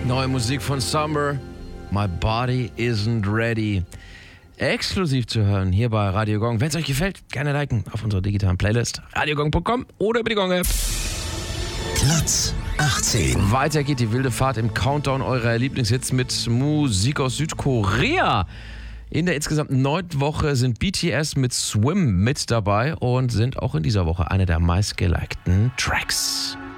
Neue Musik von Summer, My Body Isn't Ready. Exklusiv zu hören hier bei Radio Gong. Wenn es euch gefällt, gerne liken auf unserer digitalen Playlist radiogong.com oder über die Gong-App. Platz 18. Weiter geht die wilde Fahrt im Countdown eurer Lieblingshits mit Musik aus Südkorea. In der insgesamt 9. Woche sind BTS mit Swim mit dabei und sind auch in dieser Woche einer der meistgelikten Tracks.